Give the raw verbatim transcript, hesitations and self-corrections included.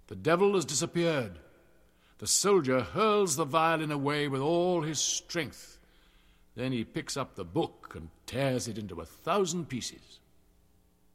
The devil has disappeared. The soldier hurls the violin away with all his strength. Then he picks up the book and tears it into a thousand pieces.